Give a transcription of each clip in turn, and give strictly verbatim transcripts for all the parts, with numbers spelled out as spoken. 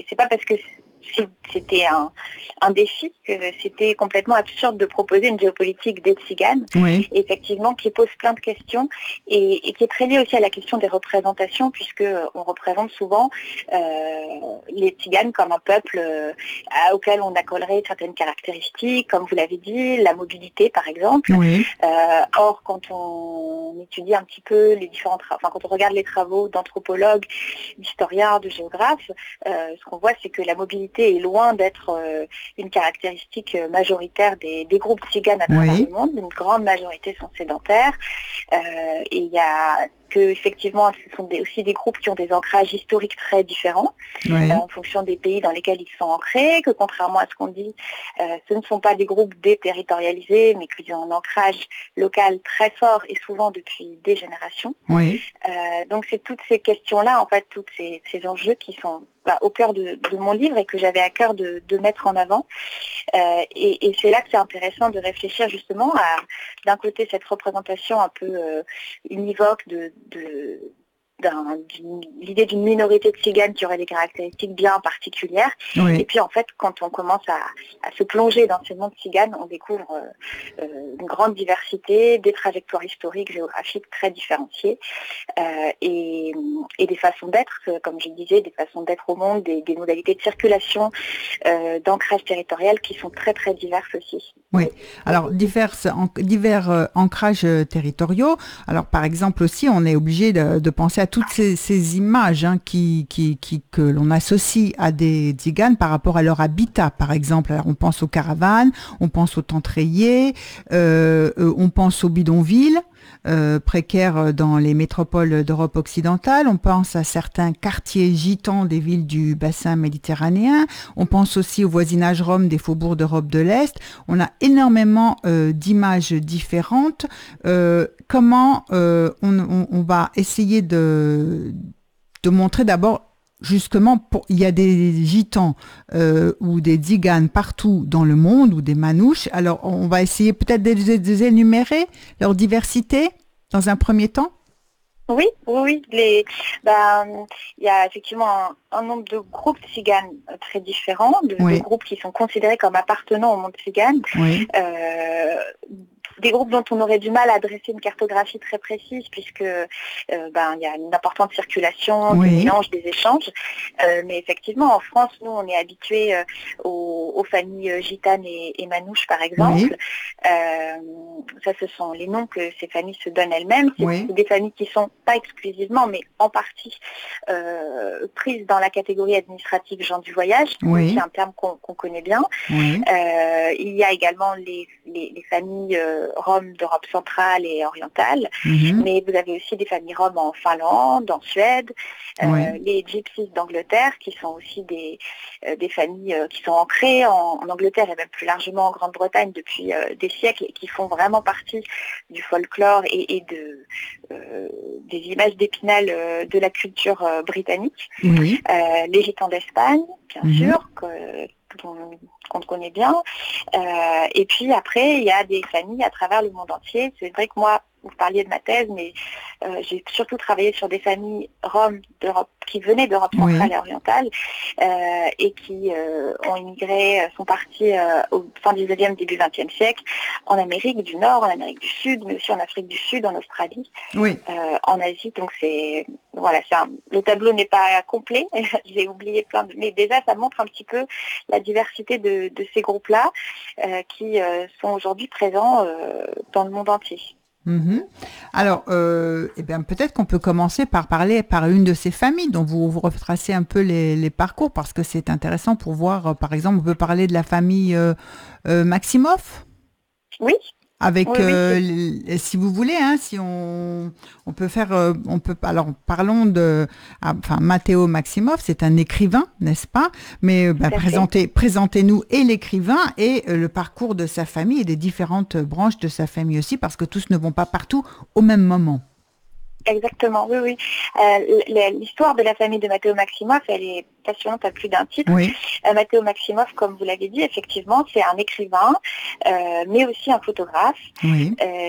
c'est pas parce que c'était un, un défi que c'était complètement absurde de proposer une géopolitique des tziganes, Oui. effectivement, qui pose plein de questions et, et qui est très liée aussi à la question des représentations, puisque on représente souvent euh, les tziganes comme un peuple euh, auquel on accolerait certaines caractéristiques, comme vous l'avez dit, la mobilité par exemple. Oui. Euh, or, quand on étudie un petit peu les différents, tra- enfin quand on regarde les travaux d'anthropologues, d'historiens, de géographes, euh, ce qu'on voit, c'est que la mobilité est loin d'être euh, une caractéristique majoritaire des, des groupes tziganes à travers Oui. le monde. Une grande majorité sont sédentaires. Euh, et il y a que effectivement, ce sont des, aussi des groupes qui ont des ancrages historiques très différents Oui. euh, en fonction des pays dans lesquels ils sont ancrés, que contrairement à ce qu'on dit, euh, ce ne sont pas des groupes déterritorialisés, mais qui ont un ancrage local très fort et souvent depuis des générations. Oui. Euh, donc c'est toutes ces questions-là, en fait, tous ces, ces enjeux qui sont bah, au cœur de, de mon livre et que j'avais à cœur de, de mettre en avant. Euh, et, et c'est là que c'est intéressant de réfléchir justement à, d'un côté, cette représentation un peu euh, univoque de, de d'un, d'une, l'idée d'une minorité de tziganes qui aurait des caractéristiques bien particulières. Oui. Et puis en fait, quand on commence à, à se plonger dans ces mondes tziganes, on découvre euh, euh, une grande diversité, des trajectoires historiques, géographiques très différenciées euh, et, et des façons d'être, comme je disais, des façons d'être au monde, des, des modalités de circulation, euh, d'ancrage territorial qui sont très très diverses aussi. Oui, alors divers, en, divers euh, ancrages euh, territoriaux. Alors par exemple aussi, on est obligé de, de penser à toutes ces, ces images hein, qui, qui, qui, que l'on associe à des tziganes par rapport à leur habitat. Par exemple, alors on pense aux caravanes, on pense aux tentes rayées, euh, euh, on pense aux bidonvilles. Euh, précaires dans les métropoles d'Europe occidentale. On pense à certains quartiers gitans des villes du bassin méditerranéen. On pense aussi au voisinage rome des faubourgs d'Europe de l'Est. On a énormément euh, d'images différentes. Euh, comment euh, on, on, on va essayer de, de montrer d'abord justement, pour, il y a des gitans euh, ou des tziganes partout dans le monde, ou des manouches. Alors, on va essayer peut-être de les énumérer, leur diversité, dans un premier temps. Oui, oui, oui. Les, ben, il y a effectivement un, un nombre de groupes tziganes très différents, de, Oui. de groupes qui sont considérés comme appartenant au monde tzigane. Oui. Euh, des groupes dont on aurait du mal à dresser une cartographie très précise puisque euh, ben, il y a une importante circulation, Oui. des mélanges, des échanges. Euh, mais effectivement, en France, nous, on est habitués euh, aux, aux familles gitanes et, et manouches, par exemple. Oui. Euh, ça, ce sont les noms que ces familles se donnent elles-mêmes. C'est, Oui. c'est des familles qui sont pas exclusivement, mais en partie euh, prises dans la catégorie administrative gens du voyage. Oui. C'est un terme qu'on, qu'on connaît bien. Oui. Euh, il y a également les, les, les familles euh, roms d'Europe centrale et orientale, Mm-hmm. mais vous avez aussi des familles roms en Finlande, en Suède, euh, Oui. les gypsies d'Angleterre, qui sont aussi des, euh, des familles euh, qui sont ancrées en, en Angleterre et même plus largement en Grande-Bretagne depuis euh, des siècles et qui font vraiment partie du folklore et, et de, euh, des images d'Épinal euh, de la culture euh, britannique. Oui. Euh, les gitans d'Espagne, bien Mm-hmm. sûr, que, qu'on, qu'on connaît bien. Euh, et puis après, il y a des familles à travers le monde entier. C'est vrai que moi, vous parliez de ma thèse, mais euh, j'ai surtout travaillé sur des familles roms d'Europe, qui venaient d'Europe centrale Oui. et orientale euh, et qui euh, ont immigré, sont partis euh, au fin dix-neuvième, début vingtième siècle en Amérique du Nord, en Amérique du Sud, mais aussi en Afrique du Sud, en Australie, Oui. euh, en Asie. Donc c'est voilà, c'est un, le tableau n'est pas complet. J'ai oublié plein de, mais déjà ça montre un petit peu la diversité de, de ces groupes-là euh, qui euh, sont aujourd'hui présents euh, dans le monde entier. Mm-hmm. Alors, euh, eh bien, peut-être qu'on peut commencer par parler par une de ces familles dont vous, vous retracez un peu les, les parcours, parce que c'est intéressant pour voir, euh, par exemple, on peut parler de la famille euh, euh, Maximoff. Oui. Avec, Oui, oui, euh, c'est... les- si vous voulez, hein, si on, on peut faire, euh, on peut, alors parlons de, ah, enfin, Matteo Maximoff, c'est un écrivain, n'est-ce pas? Mais euh, bah, présentez, présentez-nous et l'écrivain et euh, le parcours de sa famille et des différentes branches de sa famille aussi, parce que tous ne vont pas partout au même moment. Exactement, oui, oui. Euh, l'histoire de la famille de Matteo Maximoff, elle est passionnante à plus d'un titre. Oui. Euh, Matteo Maximoff, comme vous l'avez dit, effectivement, c'est un écrivain, euh, mais aussi un photographe, Oui. euh,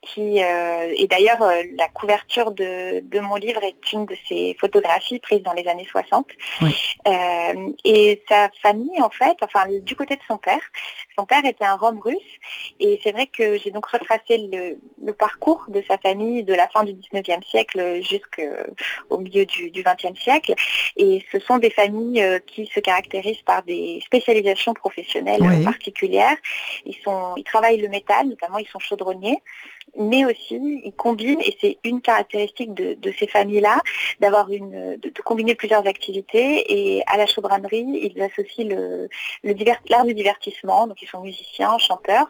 qui euh, et d'ailleurs euh, la couverture de, de mon livre est une de ces photographies prises dans les années soixante. Oui. Euh, et sa famille, en fait, enfin du côté de son père, son père était un Rom russe, et c'est vrai que j'ai donc retracé le, le parcours de sa famille de la fin du dix-neuvième siècle jusqu'au milieu du, du vingtième siècle, et ce sont des familles euh, qui se caractérisent par des spécialisations professionnelles oui. particulières. Ils sont, ils travaillent le métal, notamment ils sont chaudronniers, mais aussi ils combinent, et c'est une caractéristique de, de ces familles-là, d'avoir une, de, de combiner plusieurs activités, et à la chaudronnerie, ils associent le, le divers, l'art du divertissement, donc ils sont musiciens, chanteurs,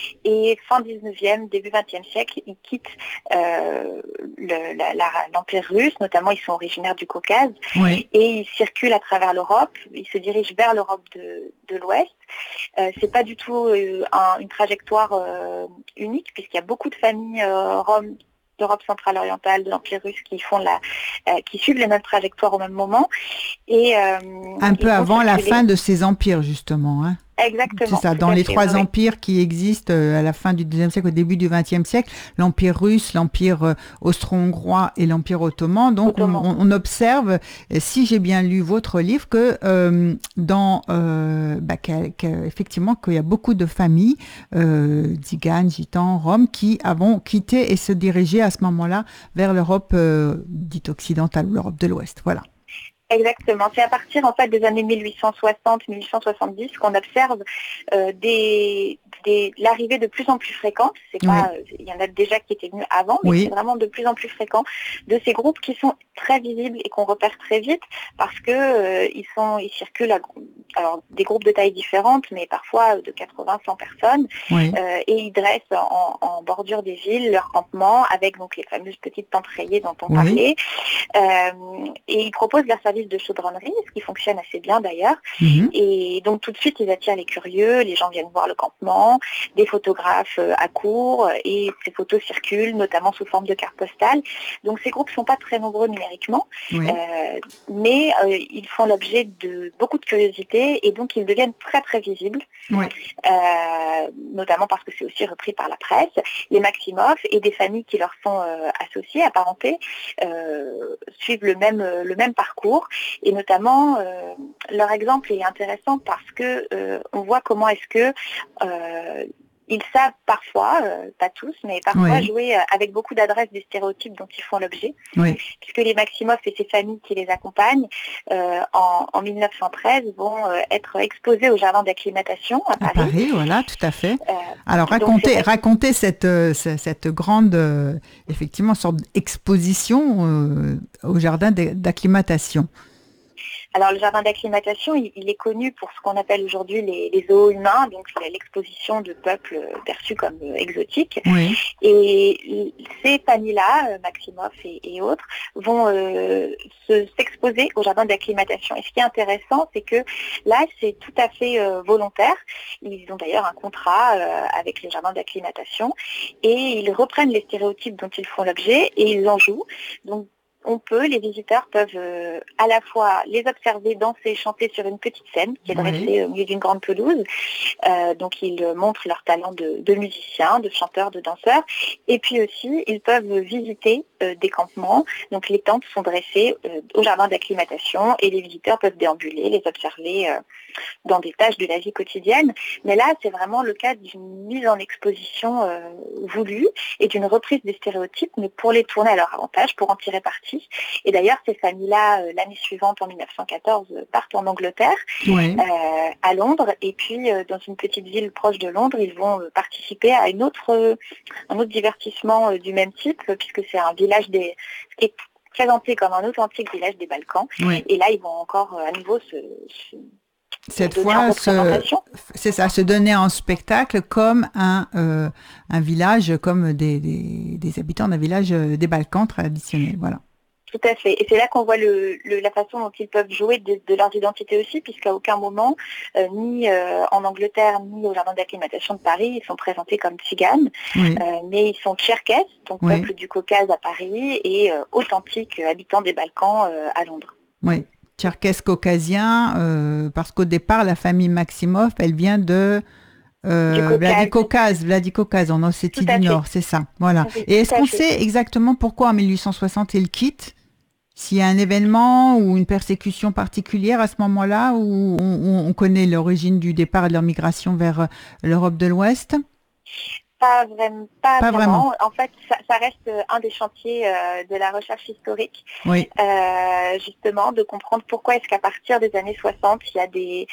et fin dix-neuvième, début vingtième siècle, ils quittent euh, le, la, la, l'Empire russe, notamment ils sont originaires du Caucase, oui. et ils circulent à travers l'Europe, ils se dirigent vers l'Europe de, de l'Ouest. Euh, c'est pas du tout euh, un, une trajectoire euh, unique, puisqu'il y a beaucoup de familles euh, roms d'Europe centrale orientale, de l'Empire russe, qui font la, euh, qui suivent les mêmes trajectoires au même moment. Et, euh, un peu avant la fin de ces empires, justement. Hein. Exactement. C'est ça, dans les fait, trois oui. empires qui existent euh, à la fin du deuxième siècle, au début du vingtième siècle, l'Empire russe, l'Empire euh, austro-hongrois et l'Empire ottoman. Donc, Ottoman. On, on observe, si j'ai bien lu votre livre, que euh, dans, euh, bah, qu'à, qu'à, effectivement, qu'il y a beaucoup de familles, euh, tziganes, gitans, roms, qui avons quitté et se dirigé à ce moment-là vers l'Europe euh, dite occidentale, ou l'Europe de l'Ouest. Voilà. Exactement. C'est à partir en fait des années mille huit cent soixante mille huit cent soixante-dix qu'on observe euh, des, des, l'arrivée de plus en plus fréquente. C'est pas, oui. euh, il y en a déjà qui étaient venus avant, mais oui. c'est vraiment de plus en plus fréquent de ces groupes qui sont très visibles et qu'on repère très vite parce que euh, ils sont, ils circulent à, alors des groupes de tailles différentes, mais parfois de quatre-vingts à cent personnes, oui. euh, et ils dressent en, en bordure des villes leur campement avec donc les fameuses petites tentes rayées dont on oui. parlait, euh, et ils proposent leur service de chaudronnerie, ce qui fonctionne assez bien d'ailleurs. Mmh. Et donc tout de suite, ils attirent les curieux, les gens viennent voir le campement, des photographes accourent, et ces photos circulent, notamment sous forme de cartes postales. Donc ces groupes ne sont pas très nombreux numériquement, oui. euh, mais euh, ils font l'objet de beaucoup de curiosité, et donc ils deviennent très très visibles, oui. euh, notamment parce que c'est aussi repris par la presse. Les Maximoff et des familles qui leur sont euh, associées, apparentées, euh, suivent le même, le même parcours. Et notamment, euh, leur exemple est intéressant parce que euh, on voit comment est-ce que euh, ils savent parfois, euh, pas tous, mais parfois oui. jouer avec beaucoup d'adresse des stéréotypes dont ils font l'objet. Oui. Puisque les Maximoff et ces familles qui les accompagnent, euh, en, en mille neuf cent treize, vont euh, être exposés au jardin d'acclimatation à Paris. À Paris, voilà, tout à fait. Euh, Alors, racontez, racontez cette, euh, cette grande, euh, effectivement, sorte d'exposition euh, au jardin d'acclimatation. Alors le jardin d'acclimatation, il, il est connu pour ce qu'on appelle aujourd'hui les, les zoos humains, donc l'exposition de peuples perçus comme euh, exotiques. Oui. Et ces familles-là, euh, Maximoff et, et autres, vont euh, se, s'exposer au jardin d'acclimatation. Et ce qui est intéressant, c'est que là, c'est tout à fait euh, volontaire. Ils ont d'ailleurs un contrat euh, avec les jardins d'acclimatation, et ils reprennent les stéréotypes dont ils font l'objet et ils en jouent. Donc on peut, les visiteurs peuvent euh, à la fois les observer danser, chanter sur une petite scène qui est dressée oui. au milieu d'une grande pelouse. Euh, donc ils montrent leur talent de, de musiciens, de chanteurs, de danseurs. Et puis aussi, ils peuvent visiter euh, des campements. Donc les tentes sont dressées euh, au jardin d'acclimatation et les visiteurs peuvent déambuler, les observer euh, dans des tâches de la vie quotidienne. Mais là, c'est vraiment le cas d'une mise en exposition euh, voulue et d'une reprise des stéréotypes, mais pour les tourner à leur avantage, pour en tirer parti. Et d'ailleurs, ces familles-là, euh, l'année suivante, en mille neuf cent quatorze, euh, partent en Angleterre, ouais. euh, à Londres, et puis euh, dans une petite ville proche de Londres, ils vont euh, participer à une autre, euh, un autre divertissement euh, du même type, puisque c'est un village des, qui est présenté comme un authentique village des Balkans. Ouais. Et là, ils vont encore euh, à nouveau se... se Cette fois, se, c'est ça, se donner en spectacle comme un, euh, un village, comme des, des, des habitants d'un village des Balkans traditionnels, voilà. Tout à fait. Et c'est là qu'on voit le, le, la façon dont ils peuvent jouer de, de leurs identités aussi, puisqu'à aucun moment, euh, ni euh, en Angleterre, ni au jardin d'acclimatation de Paris, ils sont présentés comme tziganes, oui. euh, mais ils sont tcherkesses, donc oui. peuple du Caucase à Paris, et euh, authentiques habitants des Balkans euh, à Londres. Oui, tcherkesses caucasiens, euh, parce qu'au départ, la famille Maximoff, elle vient de... euh, Vladikaukaz, Vladikaukaz, en Ossétie du Nord, c'est ça. Voilà. Oui, et est-ce qu'on sait exactement pourquoi en mille huit cent soixante il quitte? S'il y a un événement ou une persécution particulière à ce moment-là, où on, on connaît l'origine du départ de leur migration vers l'Europe de l'Ouest? Pas vraiment. Pas, pas vraiment. vraiment. En fait, ça, ça reste un des chantiers euh, de la recherche historique, oui. euh, justement, de comprendre pourquoi est-ce qu'à partir des années soixante, il y a des,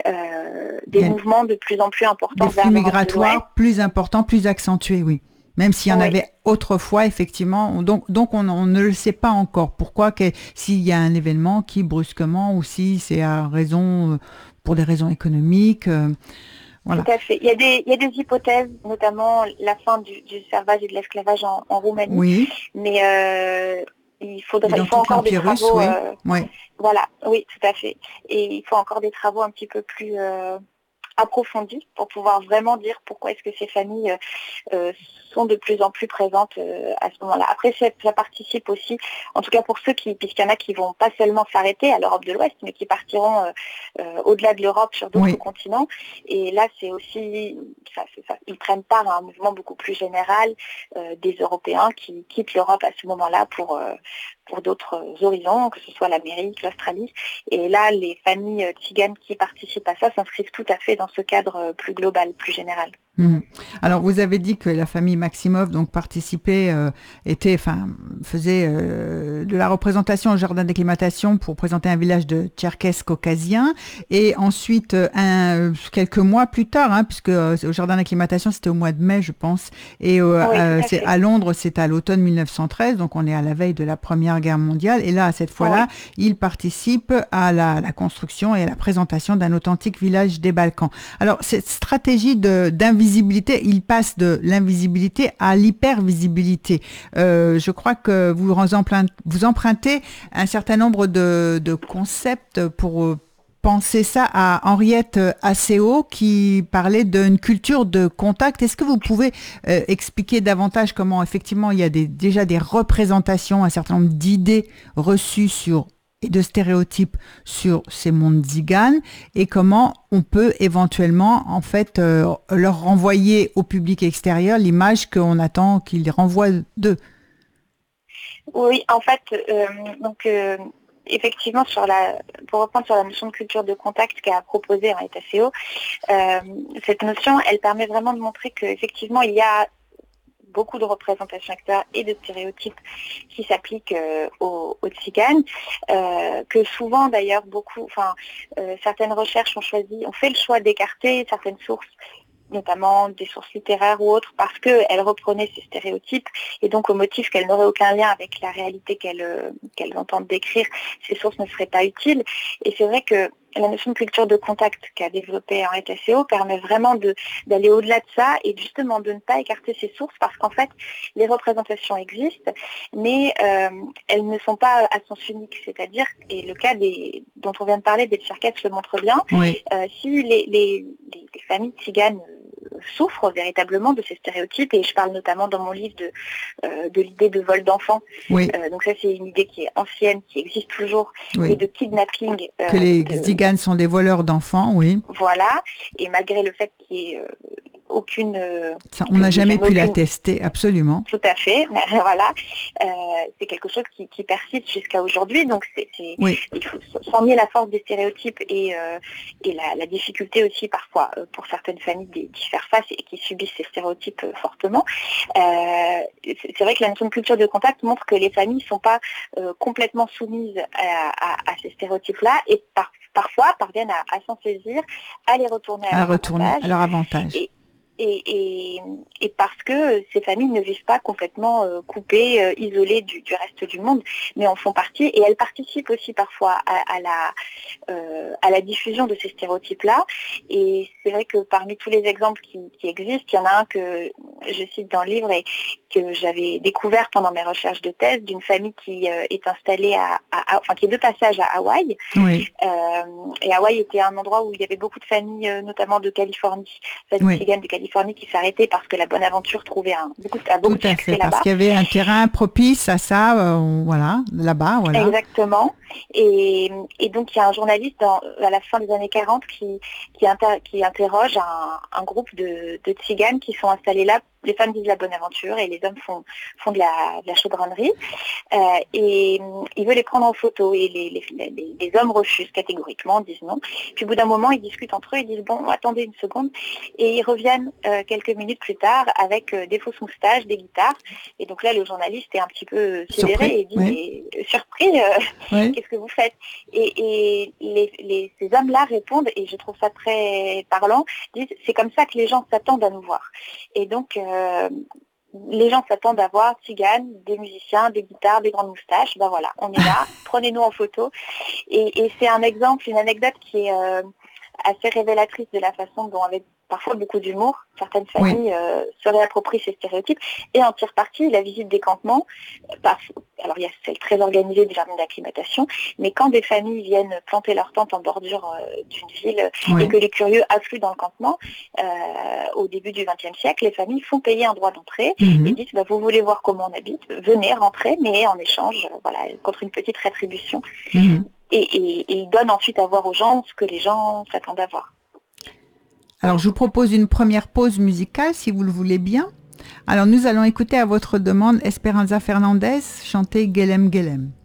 euh, des yeah. mouvements de plus en plus importants. Des flux migratoires plus importants, plus accentués, oui. Même s'il y en oui. avait autrefois, effectivement. Donc, donc on, on ne le sait pas encore. Pourquoi que, s'il y a un événement qui, brusquement, ou si c'est à raison, pour des raisons économiques... Euh, Voilà. Tout à fait. Il y a des, il y a des hypothèses, notamment la fin du, du servage et de l'esclavage en, en Roumanie. Oui. Mais euh, il faudrait, il faut encore des travaux. Oui. Euh, oui. Voilà. Oui, tout à fait. Et il faut encore des travaux un petit peu plus euh, approfondis pour pouvoir vraiment dire pourquoi est-ce que ces familles euh, sont de plus en plus présentes euh, à ce moment-là. Après, ça, ça participe aussi, en tout cas pour ceux qui, puisqu'il y en a qui vont pas seulement s'arrêter à l'Europe de l'Ouest, mais qui partiront euh, euh, au-delà de l'Europe sur d'autres oui. continents. Et là, c'est aussi, ça, ça, ils prennent part à un mouvement beaucoup plus général euh, des Européens qui quittent l'Europe à ce moment-là pour euh, pour d'autres horizons, que ce soit l'Amérique, l'Australie. Et là, les familles tziganes qui participent à ça s'inscrivent tout à fait dans ce cadre plus global, plus général. Mmh. Alors, vous avez dit que la famille Maximov donc participait, euh, était, enfin, faisait euh, de la représentation au jardin d'acclimatation pour présenter un village de Tcherkesses caucasiens, et ensuite un, quelques mois plus tard, hein, puisque euh, au jardin d'acclimatation c'était au mois de mai, je pense, et euh, oui, euh, c'est à Londres, c'est à l'automne mille neuf cent treize, donc on est à la veille de la Première Guerre mondiale, et là, cette fois-là, oui. il participe à la, la construction et à la présentation d'un authentique village des Balkans. Alors, cette stratégie de d'invisibilité, il passe de l'invisibilité à l'hypervisibilité. Euh, je crois que vous, vous empruntez un certain nombre de, de concepts pour penser ça à Henriette Asseo qui parlait d'une culture de contact. Est-ce que vous pouvez euh, expliquer davantage comment effectivement il y a des, déjà des représentations, un certain nombre d'idées reçues sur et de stéréotypes sur ces mondes tziganes, et comment on peut éventuellement en fait euh, leur renvoyer au public extérieur l'image qu'on attend qu'ils renvoient d'eux. Oui, en fait, euh, donc euh, effectivement, sur la, pour reprendre sur la notion de culture de contact qu'a proposée Henriette Asseo, euh, cette notion, elle permet vraiment de montrer qu'effectivement, il y a beaucoup de représentations extérieures et de stéréotypes qui s'appliquent euh, aux, aux tziganes, euh, que souvent d'ailleurs beaucoup, enfin euh, certaines recherches ont choisi, ont fait le choix d'écarter certaines sources, notamment des sources littéraires ou autres, parce qu'elles reprenaient ces stéréotypes, et donc au motif qu'elles n'auraient aucun lien avec la réalité qu'elles euh, qu'elles entendent décrire, ces sources ne seraient pas utiles. Et c'est vrai que la notion de culture de contact qu'a développée Henriette Asseo permet vraiment de, d'aller au-delà de ça et justement de ne pas écarter ces sources, parce qu'en fait, les représentations existent, mais euh, elles ne sont pas à sens unique. C'est-à-dire, et le cas des, dont on vient de parler, des Tcherkesses le montre bien, oui. euh, si les, les, les, les familles tziganes souffrent véritablement de ces stéréotypes, et je parle notamment dans mon livre de, euh, de l'idée de vol d'enfants. Oui. Euh, donc ça, c'est une idée qui est ancienne, qui existe toujours, oui. et de kidnapping. Euh, que les de... tziganes sont des voleurs d'enfants, oui. Voilà, et malgré le fait qu'il y ait euh, aucune... Euh, ça, on n'a jamais pu aucune... l'attester, absolument. Tout à fait, voilà. Euh, c'est quelque chose qui, qui persiste jusqu'à aujourd'hui, donc c'est, c'est, oui. il faut sans nier la force des stéréotypes et, euh, et la, la difficulté aussi parfois euh, pour certaines familles d'y faire face et qui subissent ces stéréotypes euh, fortement. Euh, c'est, c'est vrai que la notion de culture de contact montre que les familles ne sont pas euh, complètement soumises à, à, à ces stéréotypes-là, et par, parfois parviennent à, à s'en saisir, à les retourner à, à leur retourner avantage. à leur avantage. Et, Et, et, et parce que ces familles ne vivent pas complètement euh, coupées, euh, isolées du, du reste du monde, mais en font partie, et elles participent aussi parfois à, à, la, euh, à la diffusion de ces stéréotypes-là. Et c'est vrai que parmi tous les exemples qui, qui existent, il y en a un que je cite dans le livre et que j'avais découvert pendant mes recherches de thèse, d'une famille qui euh, est installée à, à, à, enfin qui est de passage à Hawaï. Oui. Euh, et Hawaï était un endroit où il y avait beaucoup de familles, euh, notamment de Californie, familles oui. tziganes de Californie, Californie qui s'est arrêté parce que la Bonaventure trouvait un, beaucoup, a beaucoup Tout de à succès fait, là-bas. parce qu'il y avait un terrain propice à ça, euh, voilà, là-bas, voilà. Exactement. Et, et donc, il y a un journaliste dans, à la fin des années quarante qui, qui, inter, qui interroge un, un groupe de, de tziganes qui sont installés là. Les femmes disent la Bonaventure et les hommes font, font de, la, de la chaudronnerie. Euh, et il veut les prendre en photo et les, les, les, les hommes refusent catégoriquement, disent non. Puis au bout d'un moment, ils discutent entre eux, ils disent bon, attendez une seconde. Et ils reviennent euh, quelques minutes plus tard avec euh, des fausses moustaches, des guitares. Et donc là, le journaliste est un petit peu sidéré et dit oui. mais, surpris, euh, oui. qu'est-ce que vous faites? Et, et les, les, ces hommes-là répondent, et je trouve ça très parlant, disent c'est comme ça que les gens s'attendent à nous voir. Et donc, euh, les gens s'attendent à voir tziganes, des musiciens, des guitares, des grandes moustaches. Ben voilà, on est là, prenez-nous en photo. Et, et c'est un exemple, une anecdote qui est euh, assez révélatrice de la façon dont, avec parfois beaucoup d'humour, certaines familles oui. euh, se réapproprient ces stéréotypes et en tire parti la visite des campements. Par, alors il y a celle très organisée des jardins d'acclimatation, mais quand des familles viennent planter leur tente en bordure euh, d'une ville oui. et que les curieux affluent dans le campement, euh, au début du vingtième siècle, les familles font payer un droit d'entrée mm-hmm. et disent bah, vous voulez voir comment on habite, venez rentrer, mais en échange, euh, voilà, contre une petite rétribution. Mm-hmm. Et, et, et ils donnent ensuite à voir aux gens ce que les gens s'attendent à voir. Alors, je vous propose une première pause musicale, si vous le voulez bien. Alors, nous allons écouter à votre demande Esperanza Fernandez chanter Guelem Guelem.